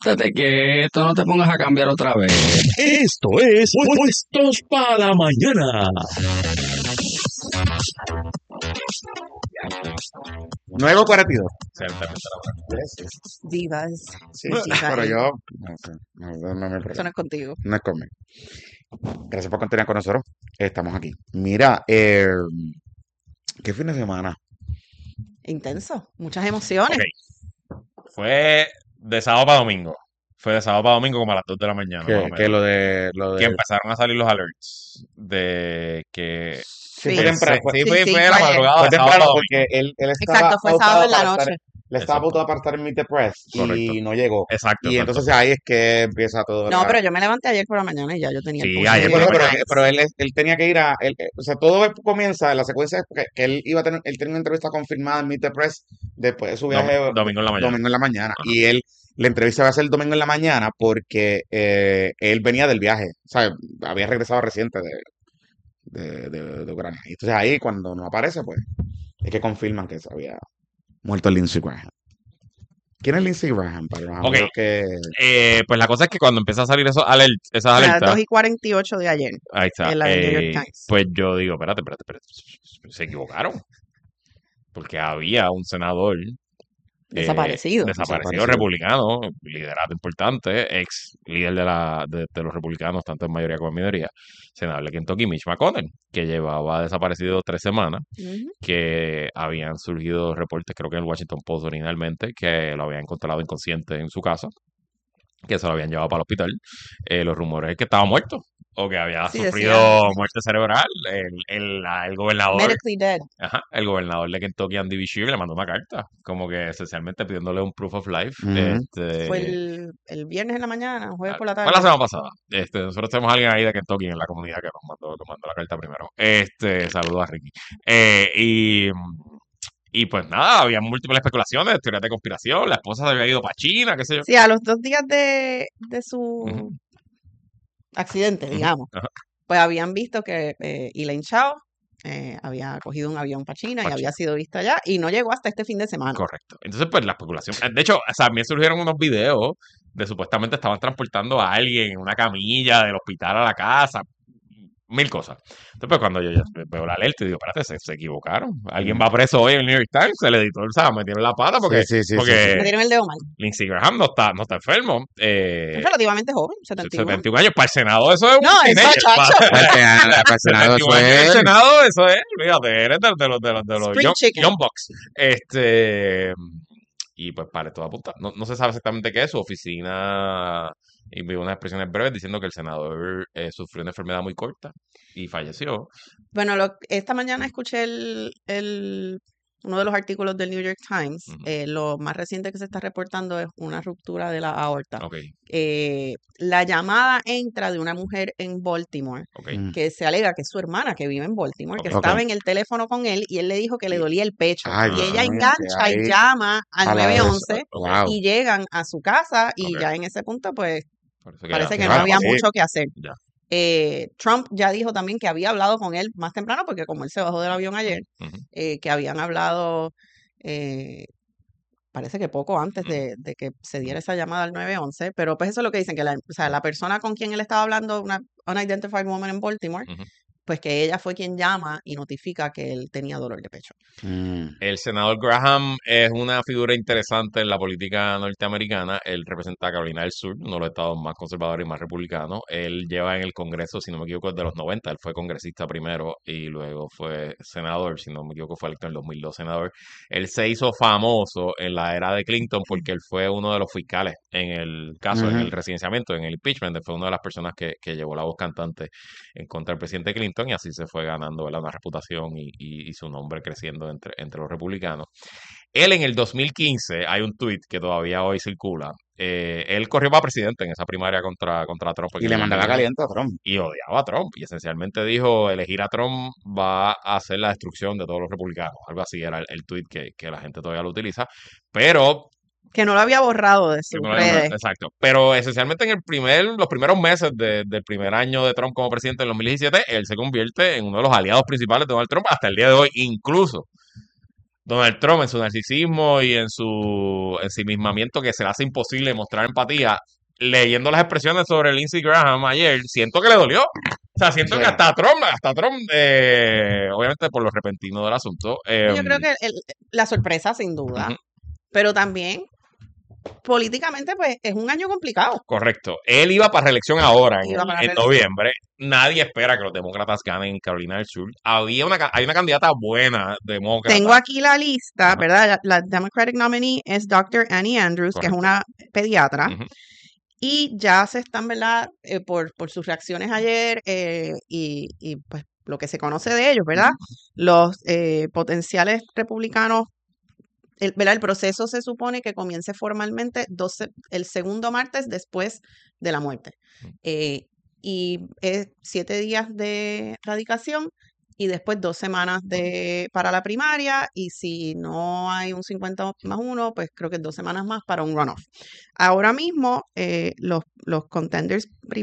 estate quieto, no te pongas a cambiar otra vez. Esto es Puestos para la Mañana. 9:42. Divas. Sí, Sí, pero ahí. yo no sé, no me Eso no preocupa. es contigo. No es conmigo. Gracias por continuar con nosotros. Estamos aquí. Mira, ¿qué fin de semana? Intenso. Muchas emociones. Ok. Fue de sábado para domingo. Fue de sábado para domingo como a las 2 de la mañana, más o menos. Que lo de Que empezaron a salir los alerts de que... Sí, Sí. fue temprano. Sí, Sí, fue sí, la fue ayer. madrugada Fue de sábado temprano para domingo. porque él estaba Exacto, fue sábado en la pautado para noche. le estaba Exacto. pautado para estar en Meet the Press Correcto. y no llegó. Exacto, Y exacto. entonces ahí es que empieza todo. No, pero yo me levanté ayer por la mañana y ya yo tenía el Sí, pulso ayer de por la Pero, mañana. pero él tenía que ir o sea, todo comienza, la secuencia es que él iba a tener, él tenía una entrevista confirmada en Meet the Press después de su viaje Domingo en la mañana. domingo en la mañana. Ajá. Y la entrevista va a ser el domingo en la mañana porque él venía del viaje, o sea, había regresado reciente de Ucrania. Y entonces ahí cuando no aparece, pues, es que confirman que se había muerto Lindsey Graham. ¿Quién es Lindsey Graham? Para los amigos Ok. que... Pues la cosa es que cuando empieza a salir esas a las alertas, 2:48 de ayer. ahí está, en la del New York Times. pues yo digo, espérate, se equivocaron. Porque había un senador Desaparecido. Desaparecido. republicano, liderato importante, ex líder de los republicanos, tanto en mayoría como en minoría, senador de Kentucky, Mitch McConnell, que llevaba desaparecido 3 semanas, Ujú. que habían surgido reportes, creo que en el Washington Post originalmente, que lo habían encontrado inconsciente en su casa, que se lo habían llevado para el hospital. Los rumores es que estaba muerto o que había Sí, sufrido decían. muerte cerebral. El gobernador, Medically dead. el gobernador de Kentucky, Andy Beshear, le mandó una carta, como que esencialmente pidiéndole un proof of life. Ujú. Fue el viernes en la mañana, jueves por la Fue la tarde. semana pasada. Nosotros tenemos a alguien ahí de Kentucky en la comunidad que nos mandó la carta primero. Saludos a Ricky. Y pues nada, había múltiples especulaciones, teorías de conspiración. La esposa se había ido para China, qué sé yo. Sí, a los 2 días de su Ujú. accidente, Ujú. digamos, Ajá. pues habían visto que Elaine Chao había cogido un avión para China y Pa' había sido vista allá y no llegó hasta este fin de semana. Correcto. Entonces, pues la especulación. De hecho, o sea, también surgieron unos videos de supuestamente estaban transportando a alguien en una camilla del hospital a la casa. 1000 cosas. Entonces, pues cuando yo ya veo la alerta y digo, espérate, se equivocaron. Alguien va preso hoy en el New York Times, el editor, o sea, metieron la pata porque, Sí. Me dieron el dedo mal. Lindsey Graham no está enfermo. Es relativamente joven, 71. 71 años. Para el Senado eso es un No, eso, teenager. chacho. Para el Senado 71 eso años en el es... Senado, eso es, fíjate, eres de los Spring chicken. young bucks. Y pues para todo apunta. No se sabe exactamente qué es. Su oficina envió unas expresiones breves diciendo que el senador sufrió una enfermedad muy corta y falleció. Bueno, esta mañana escuché uno de los artículos del New York Times. Ujú. Lo más reciente que se está reportando es una ruptura de la aorta. Ok, La llamada entra de una mujer en Baltimore ok. que se alega que es su hermana que vive en Baltimore, que Ok. estaba en el teléfono con él y él le dijo que le dolía el pecho. Ay, y ella Dios mío, engancha que y ahí llama al a la 911 Wow. y llegan a su casa y Ok. ya en ese punto pues Parece parece que ya, no había sí. mucho que hacer. Ya. Trump ya dijo también que había hablado con él más temprano, porque como él se bajó del avión ayer, Ujú. que habían hablado, parece que poco antes de que se diera esa llamada al 911, pero pues eso es lo que dicen, que la persona con quien él estaba hablando, una unidentified woman en Baltimore, Ujú. pues que ella fue quien llama y notifica que él tenía dolor de pecho. El senador Graham es una figura interesante en la política norteamericana. Él representa a Carolina del Sur, uno de los estados más conservadores y más republicanos. Él lleva en el Congreso, si no me equivoco, desde los 90. Él fue congresista primero y luego fue senador, si no me equivoco, fue electo en el 2002 senador. Él se hizo famoso en la era de Clinton porque él fue uno de los fiscales en el caso, en el residenciamiento, en el impeachment. Él fue una de las personas que llevó la voz cantante en contra del presidente Clinton y así se fue ganando, ¿verdad?, una reputación y su nombre creciendo entre los republicanos. Él en el 2015, hay un tuit que todavía hoy circula, él corrió para presidente en esa primaria contra Trump. Y le mandaba caliente a Trump. Y odiaba a Trump. Y esencialmente dijo, elegir a Trump va a hacer la destrucción de todos los republicanos. Algo así era el tuit que la gente todavía lo utiliza. Pero Que no lo había borrado de sus redes. exacto. Pero esencialmente los primeros meses del primer año de Trump como presidente en 2017, él se convierte en uno de los aliados principales de Donald Trump hasta el día de hoy. Incluso Donald Trump, en su narcisismo y en su ensimismamiento que se le hace imposible mostrar empatía, leyendo las expresiones sobre Lindsey Graham ayer, siento que le dolió. O sea, siento Sí. que hasta Trump, obviamente por lo repentino del asunto. Yo creo que la sorpresa, sin duda, Ujú. pero también políticamente, pues es un año complicado. Correcto. Él iba para reelección ahora, Iba para en reelección. noviembre. Nadie espera que los demócratas ganen en Carolina del Sur. Hay una candidata buena demócrata. Tengo aquí la lista, Ajá. ¿verdad? La Democratic nominee es Dr. Annie Andrews, que es Correcto. una pediatra. Ujú. Y ya se están, ¿verdad? Por sus reacciones ayer y pues lo que se conoce de ellos, ¿verdad? Los potenciales republicanos, ¿verdad? El proceso se supone que comience formalmente el segundo martes después de la muerte. Y es 7 días de radicación y después 2 semanas para la primaria, y si no hay un 50+1, pues creo que 2 semanas más para un runoff. Ahora mismo, los contenders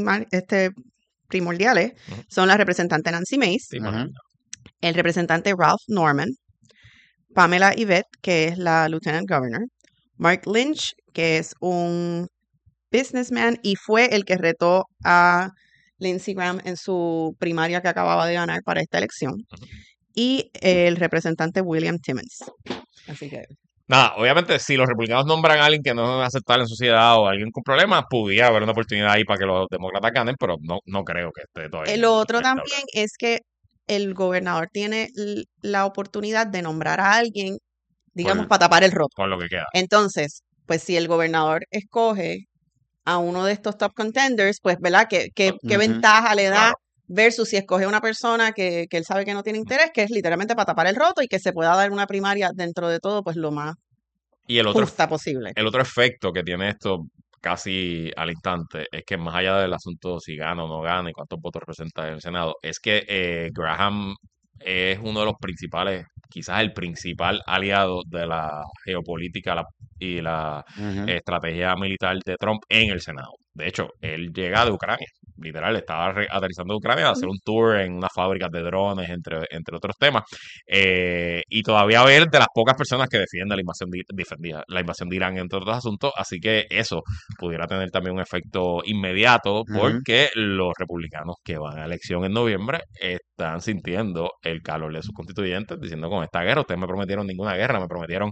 primordiales Ujú. son la representante Nancy Mace, Sí, Ujú. bueno. el representante Ralph Norman, Pamela Yvette, que es la Lieutenant Governor, Mark Lynch, que es un businessman y fue el que retó a Lindsey Graham en su primaria que acababa de ganar para esta elección, y el representante William Timmons. Así que Nada, obviamente, si los republicanos nombran a alguien que no es aceptable en sociedad o alguien con problemas, pudiera haber una oportunidad ahí para que los demócratas ganen, pero no creo que esté todavía. lo otro en la tabla. también es que el gobernador tiene la oportunidad de nombrar a alguien, digamos, Por- para tapar el roto. Con lo que queda. Entonces, pues si el gobernador escoge a uno de estos top contenders, pues, ¿verdad? ¿Qué Ujú. ventaja le da Claro. versus si escoge a una persona que él sabe que no tiene interés, que es literalmente para tapar el roto y que se pueda dar una primaria dentro de todo, pues lo más Y el otro justa posible? El otro efecto que tiene esto casi al instante es que más allá del asunto si gana o no gana y cuántos votos representa en el Senado, es que Graham es uno de los principales, quizás el principal aliado de la geopolítica y la Ujú. estrategia militar de Trump en el Senado. De hecho, él llega de Ucrania. Literal, estaba aterrizando de Ucrania a hacer un tour en unas fábricas de drones, entre otros temas. Y todavía ver de las pocas personas que defienden la invasión de Irán, entre otros asuntos. Así que eso pudiera tener también un efecto inmediato, Ujú. porque los republicanos que van a elección en noviembre están sintiendo el calor de sus constituyentes, diciendo: con esta guerra, ustedes me prometieron ninguna guerra, no me prometieron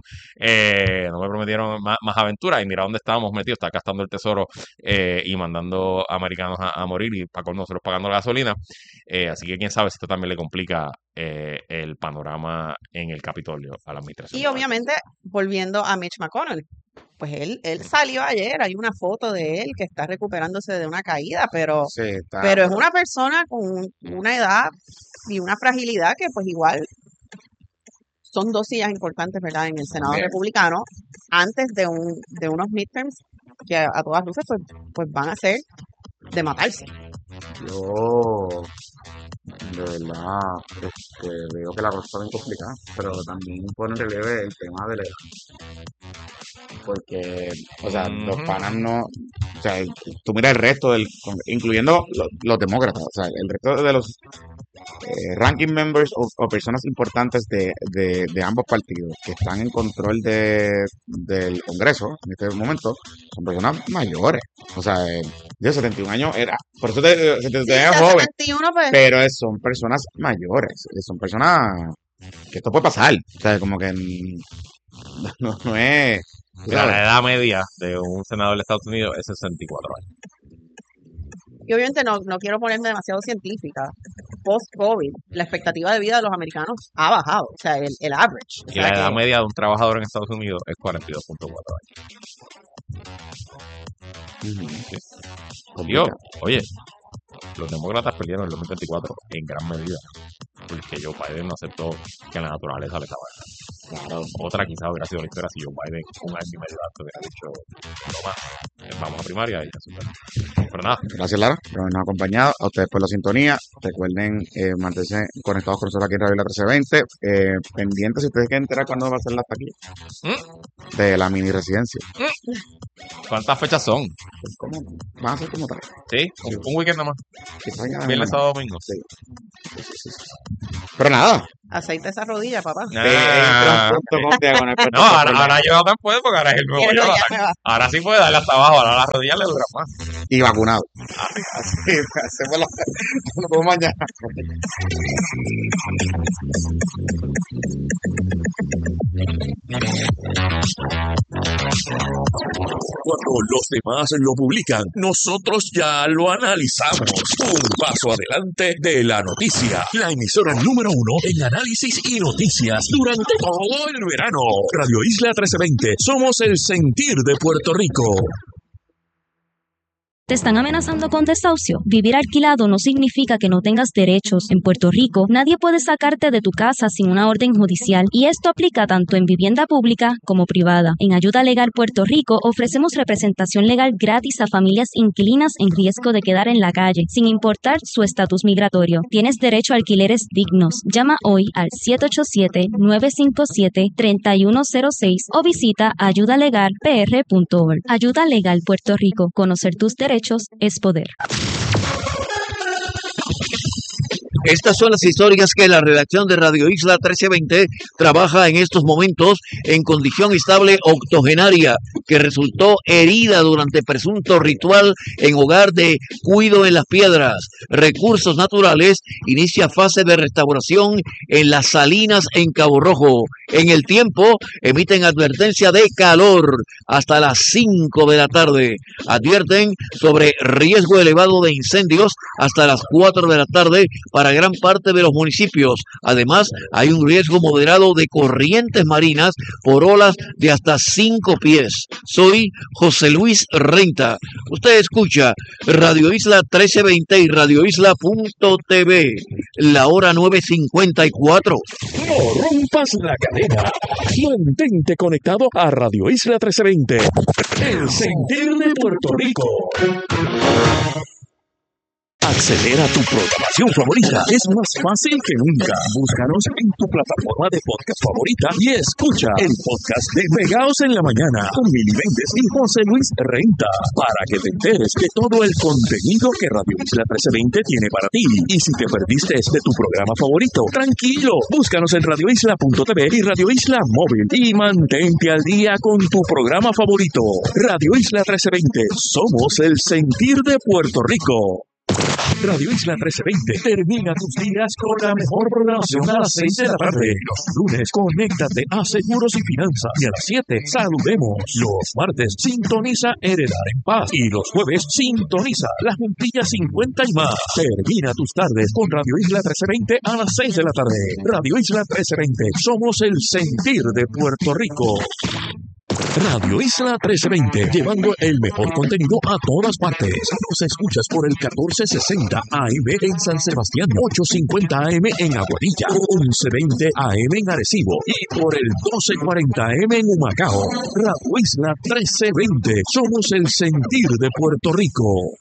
más aventuras, y mira dónde estábamos metidos, está gastando el tesoro y mandando americanos a morir, y para con nosotros pagando la gasolina. Así que quién sabe si esto también le complica el panorama en el Capitolio a la administración. Y obviamente, volviendo a Mitch McConnell, pues él salió ayer, hay una foto de él que está recuperándose de una caída, pero Sí, está. es una persona con una edad y una fragilidad que pues igual son 2 sillas importantes, ¿verdad? En el Senado También. republicano, antes de unos midterms que a todas luces pues van a ser de matarse. Yo, de verdad, veo que la cosa está bien complicada, pero también pone en relieve el tema de la edad. Porque, o sea, los Ujú. panas no, o sea, tú mira el resto incluyendo los demócratas, o sea, el resto de los ranking members o personas importantes de ambos partidos que están en control del Congreso en este momento, son personas mayores. O sea, de 71 años era, por eso 71 Sí, años ya joven, 71, pues pero son personas mayores, son personas que esto puede pasar. O sea, como que no es, tú Mira, la sabes. edad media de un senador de Estados Unidos es 64 años. y obviamente no quiero ponerme demasiado científica. Post-COVID, la expectativa de vida de los americanos ha bajado, o sea, el average. O Y sea la edad que media de un trabajador en Estados Unidos es 42.4 años. Ujú. Yo, Complicado. oye, los demócratas perdieron en el 2024 en gran medida porque Joe Biden no aceptó que la naturaleza le estaba ganando. Claro. Otra quizás hubiera sido la historia si Joe Biden un año y medio antes hubiera dicho: no más, vamos a primaria y ya se fue. Pero nada. Gracias, Lara, por habernos acompañado. A ustedes por la sintonía. Recuerden mantenerse conectados con nosotros aquí en Radio Isla 1320. Pendientes si ustedes quieren enterar cuándo va a ser la taquilla de la mini residencia. ¿Cuántas fechas son? Van a ser como tal. Sí, un weekend nada más. Quizás ya Viernes, sábado, domingo. Sí. Pero nada. Aceite esa rodilla, papá. No, ahora Jonathan puede porque ahora es el nuevo Jonathan. Ahora sí puede darle hasta abajo, ahora las rodillas le duran más. Y vacunado. Así, hacemos nos vemos mañana. Cuando los demás lo publican, nosotros ya lo analizamos. Un paso adelante de la noticia. La emisora número 1 en análisis y noticias durante todo el verano. Radio Isla 1320. Somos el sentir de Puerto Rico. ¿Te están amenazando con desahucio? Vivir alquilado no significa que no tengas derechos. En Puerto Rico, nadie puede sacarte de tu casa sin una orden judicial, y esto aplica tanto en vivienda pública como privada. En Ayuda Legal Puerto Rico ofrecemos representación legal gratis a familias inquilinas en riesgo de quedar en la calle, sin importar su estatus migratorio. Tienes derecho a alquileres dignos. Llama hoy al 787-957-3106 o visita ayudalegalpr.org. Ayuda Legal Puerto Rico. Conocer tus derechos es poder. Estas son las historias que la redacción de Radio Isla 1320 trabaja en estos momentos en condición estable octogenaria, que resultó herida durante presunto ritual en hogar de Cuido en las Piedras. Recursos Naturales inicia fase de restauración en Las Salinas en Cabo Rojo. En El Tiempo emiten advertencia de calor hasta las 5 de la tarde. Advierten sobre riesgo elevado de incendios hasta las 4 de la tarde para gran parte de los municipios. Además, hay un riesgo moderado de corrientes marinas por olas de hasta 5 pies. Soy José Luis Renta. Usted escucha Radio Isla 1320 y radioisla.tv. La hora 9:54. No rompas la cadena. Mantente conectado a Radio Isla 1320. El sentir de Puerto Rico. Acceder a tu programación favorita es más fácil que nunca. Búscanos en tu plataforma de podcast favorita y escucha el podcast de Pegaos en la Mañana con Mili Méndez y José Luis Renta, para que te enteres de todo el contenido que Radio Isla 1320 tiene para ti. Y si te perdiste de tu programa favorito, tranquilo, búscanos en radioisla.tv y Radio Isla Móvil y mantente al día con tu programa favorito. Radio Isla 1320, somos el sentir de Puerto Rico. Radio Isla 1320 termina tus días con la mejor programación a las 6 de la tarde. Los lunes, conéctate a Seguros y Finanzas. Y a las 7, saludemos. Los martes, sintoniza Heredar en Paz. Y los jueves, sintoniza La Juntilla 50 y más. Termina tus tardes con Radio Isla 1320 a las 6 de la tarde. Radio Isla 1320, somos el sentir de Puerto Rico. Radio Isla 1320, llevando el mejor contenido a todas partes. Nos escuchas por el 1460 AM en San Sebastián, 850 AM en Aguadilla, 1120 AM en Arecibo y por el 1240 AM en Humacao. Radio Isla 1320, somos el sentir de Puerto Rico.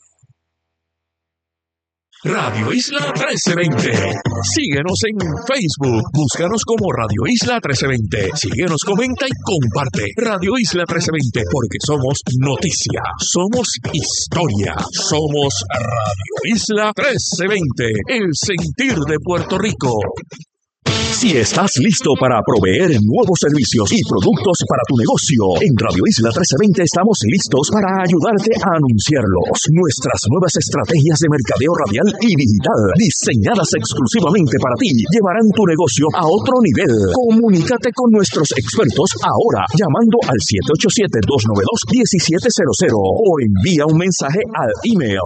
Radio Isla 1320. Síguenos en Facebook. Búscanos como Radio Isla 1320. Síguenos, comenta y comparte. Radio Isla 1320, porque somos noticia, somos historia, somos Radio Isla 1320, el sentir de Puerto Rico. Si estás listo para proveer nuevos servicios y productos para tu negocio, en Radio Isla 1320 estamos listos para ayudarte a anunciarlos. Nuestras nuevas estrategias de mercadeo radial y digital, diseñadas exclusivamente para ti, llevarán tu negocio a otro nivel. Comunícate con nuestros expertos ahora, llamando al 787-292-1700 o envía un mensaje al email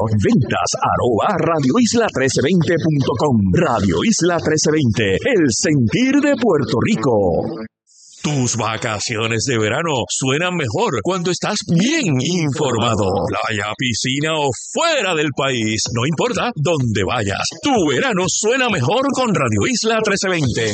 ventas@radioisla1320.com. Radio Isla 1320, el sentir de Puerto Rico. Tus vacaciones de verano suenan mejor cuando estás bien informado. Playa, piscina o fuera del país, no importa dónde vayas. Tu verano suena mejor con Radio Isla 1320.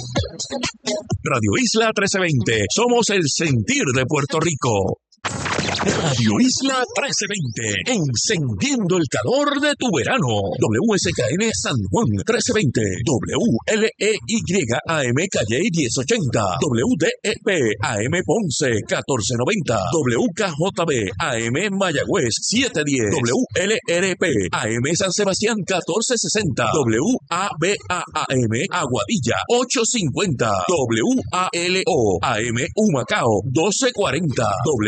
Radio Isla 1320, somos el sentir de Puerto Rico. Radio Isla 1320, encendiendo el calor de tu verano. WSKN San Juan 1320, WLEYAM Calle 1080, WDEP AM Ponce 1490, WKJB AM Mayagüez 710, WLRP AM San Sebastián 1460, WABAM Aguadilla 850, WALO AM Humacao 1240,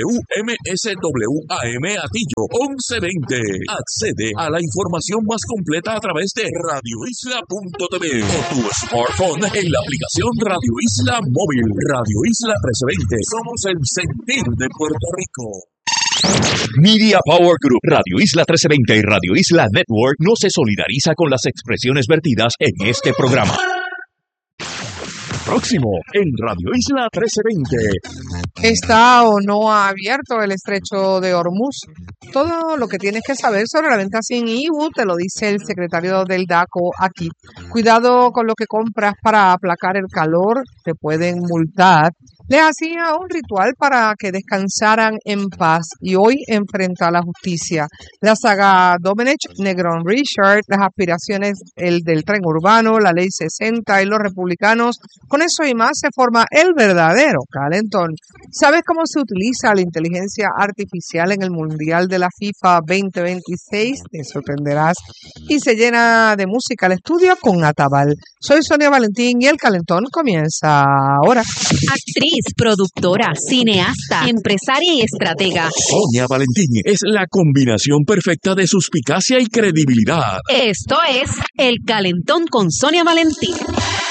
WMSWAM Atillo 1120. Accede a la información más completa a través de radioisla.tv o tu smartphone en la aplicación Radio Isla Móvil. Radio Isla 1320. Somos el sentir de Puerto Rico. Media Power Group, Radio Isla 1320 y Radio Isla Network no se solidariza con las expresiones vertidas en este programa. Próximo en Radio Isla 1320. ¿Está o no abierto el estrecho de Hormuz? Todo lo que tienes que saber sobre la venta sin IBU te lo dice el secretario del DACO aquí. Cuidado con lo que compras para aplacar el calor, te pueden multar. Les hacía un ritual para que descansaran en paz y hoy enfrenta a la justicia. La saga Domenech, Negrón Richard, las aspiraciones del tren urbano, la ley 60 y los republicanos. Con eso y más se forma el verdadero calentón. ¿Sabes cómo se utiliza la inteligencia artificial en el Mundial de la FIFA 2026? Te sorprenderás. Y se llena de música el estudio con Atabal. Soy Sonia Valentín y el calentón comienza ahora. Actriz, productora, cineasta, empresaria y estratega. Sonia Valentín es la combinación perfecta de suspicacia y credibilidad. Esto es El Calentón con Sonia Valentín.